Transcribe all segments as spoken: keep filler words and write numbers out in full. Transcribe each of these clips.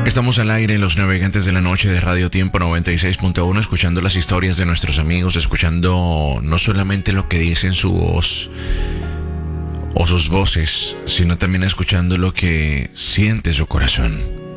Estamos al aire en los navegantes de la noche de Radio Tiempo noventa y seis punto uno, escuchando las historias de nuestros amigos, escuchando no solamente lo que dicen su voz o sus voces, sino también escuchando lo que siente su corazón.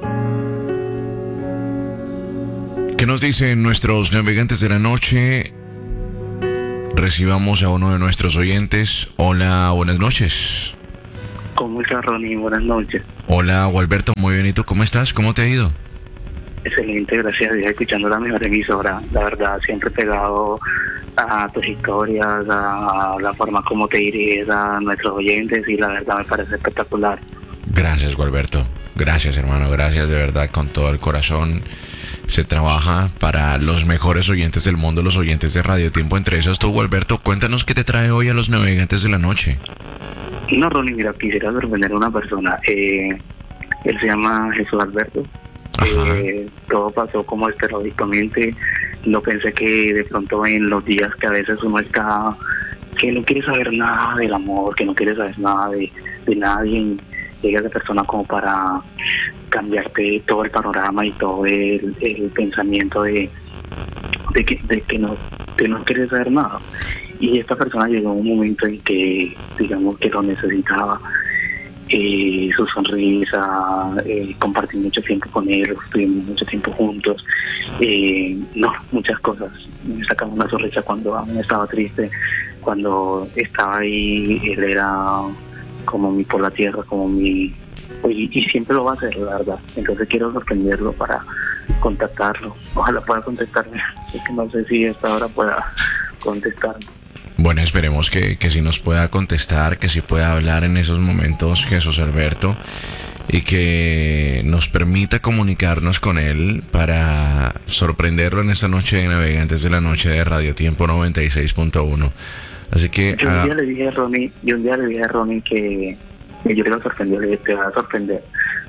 ¿Qué nos dicen nuestros navegantes de la noche? Recibamos a uno de nuestros oyentes. Hola, buenas noches. ¿Cómo estás, Ronnie? Buenas noches. Hola, Gualberto, muy bien. ¿Y tú cómo estás? ¿Cómo te ha ido? Excelente, gracias a Dios, escuchando la mejor emisora. La verdad, siempre pegado a tus historias, a la forma como te diriges a nuestros oyentes, y la verdad me parece espectacular. Gracias, Gualberto. Gracias, hermano. Gracias de verdad, con todo el corazón. Se trabaja para los mejores oyentes del mundo, los oyentes de Radio Tiempo. Entre esos tú, Gualberto, cuéntanos qué te trae hoy a los navegantes de la noche. No, Ronnie, mira, quisiera sorprender a una persona. Eh, él se llama Jesús Alberto. Eh, todo pasó como esporádicamente. No pensé que de pronto en los días que a veces uno está, que no quiere saber nada del amor, que no quiere saber nada de, de nadie, llega esa persona como para cambiarte todo el panorama y todo el, el pensamiento de, de, que, de que no, de no quieres saber nada. Y esta persona llegó a un momento en que, digamos, que lo necesitaba. Eh, su sonrisa, eh, compartí mucho tiempo con él, estuvimos mucho tiempo juntos. Eh, no, muchas cosas. Me sacaba una sonrisa cuando aún estaba triste, cuando estaba ahí. Él era como mi por la tierra, como mi... Y, y siempre lo va a hacer, la verdad. Entonces quiero sorprenderlo para contactarlo. Ojalá pueda contactarme. Es que no sé si esta hora pueda contestarme. Bueno, esperemos que, que sí nos pueda contestar, que sí pueda hablar en esos momentos Jesús Alberto, y que nos permita comunicarnos con él para sorprenderlo en esta noche de Navegantes de la Noche de Radio Tiempo noventa y seis punto uno. Así que... Yo un ah, día le dije a Ronnie, yo un día le dije a Ronnie que, que yo le iba a sorprender, le dije, te va a sorprender,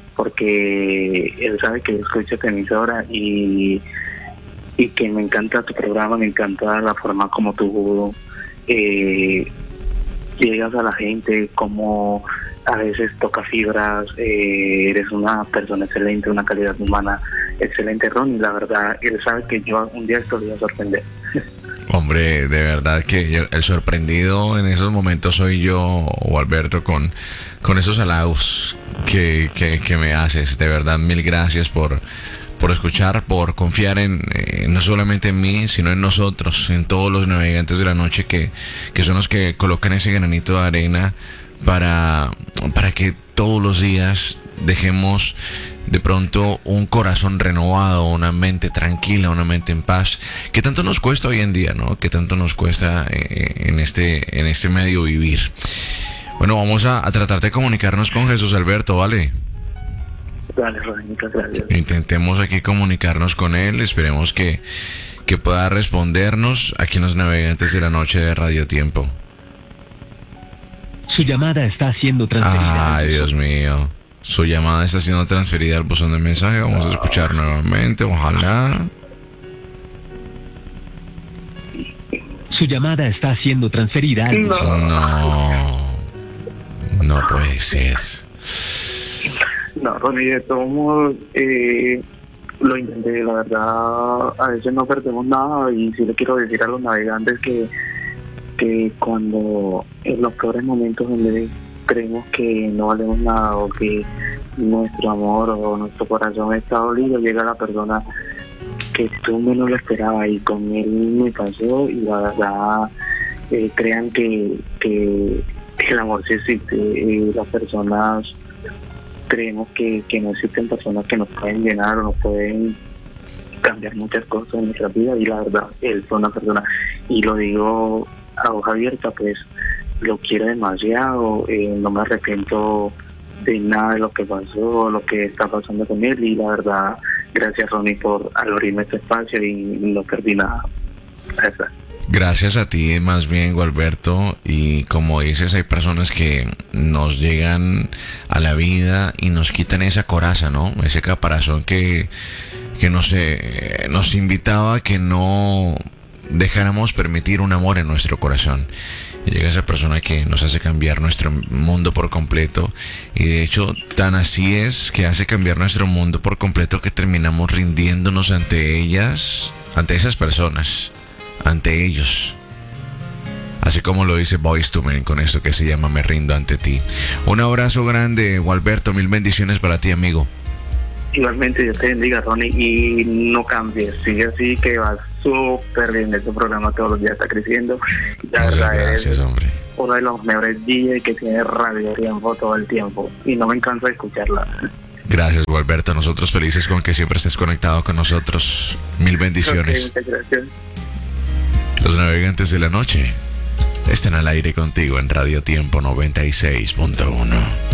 porque él sabe que yo escucho tu emisora y, y que me encanta tu programa, me encanta la forma como tú eh, llegas a la gente, como a veces toca fibras. Eh, eres una persona excelente, una calidad humana excelente, Ronnie. La verdad, él sabe que yo un día esto le voy a sorprender. Hombre, de verdad que yo, el sorprendido en esos momentos soy yo, o Alberto, con, con esos halagos que, que, que me haces. De verdad, mil gracias por, por escuchar, por confiar en eh, no solamente en mí, sino en nosotros, en todos los navegantes de la noche que, que son los que colocan ese granito de arena para, para que todos los días dejemos de pronto un corazón renovado, una mente tranquila, una mente en paz, que tanto nos cuesta hoy en día, ¿no? Que tanto nos cuesta eh, en este en este medio vivir. Bueno, vamos a, a tratar de comunicarnos con Jesús Alberto, ¿vale? Dale, Ronnie, muchas gracias. Intentemos aquí comunicarnos con él, esperemos que, que pueda respondernos aquí en los Navegantes de la Noche de Radio Tiempo. Su llamada está siendo transferida. Ay, Dios mío. Su llamada está siendo transferida al buzón de mensaje. Vamos a escuchar nuevamente, ojalá. Su llamada está siendo transferida al No. buzón. No. No puede ser. No, Ronnie, de todos modos, eh, lo intenté, la verdad. A veces no perdemos nada, y sí le quiero decir a los navegantes que, que cuando en los peores momentos donde creemos que no valemos nada, o que nuestro amor o nuestro corazón está dolido, llega la persona que tú menos lo esperabas, y con él me pasó. Y la verdad, eh, crean que, que el amor sí existe. Y las personas creemos que, que no existen personas que nos pueden llenar o nos pueden cambiar muchas cosas en nuestra vida, y la verdad, él fue una persona, y lo digo a hoja abierta, pues lo quiero demasiado. Eh, no me arrepiento de nada de lo que pasó, lo que está pasando con él, y la verdad, gracias, Ronnie, por abrirme este espacio, y no perdí nada. Gracias. Gracias a ti, más bien, Gualberto. Y como dices, hay personas que nos llegan a la vida y nos quitan esa coraza, ¿no? Ese caparazón que, que nos, eh, nos invitaba a que no dejáramos permitir un amor en nuestro corazón. Y llega esa persona que nos hace cambiar nuestro mundo por completo. Y de hecho, tan así es que hace cambiar nuestro mundo por completo que terminamos rindiéndonos ante ellas, ante esas personas, ante ellos. Así como lo dice Boyz two Men con esto que se llama Me Rindo Ante Ti. Un abrazo grande, Gualberto. Mil bendiciones para ti, amigo. Igualmente, Dios te bendiga, Ronnie, y no cambies. Sigue así, que vas súper bien. Este programa todos los días está creciendo. La Muchas verdad, gracias, eres hombre. uno de los mejores D J que tiene Radio Tiempo todo el tiempo. Y no me canso de escucharla. Gracias, Gualberto. Nosotros felices con que siempre estés conectado con nosotros. Mil bendiciones. Okay, muchas gracias. Los navegantes de la noche están al aire contigo en Radio Tiempo noventa y seis punto uno.